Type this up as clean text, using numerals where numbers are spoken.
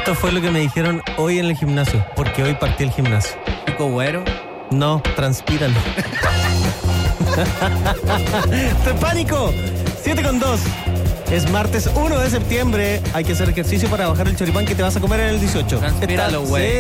Esto fue lo que me dijeron hoy en el gimnasio, porque hoy partí el gimnasio. Chico güero. No, transpíralo. ¡Te pánico! 7:02. Es martes 1 de septiembre. Hay que hacer ejercicio para bajar el choripán que te vas a comer en el 18. Transpíralo, güey.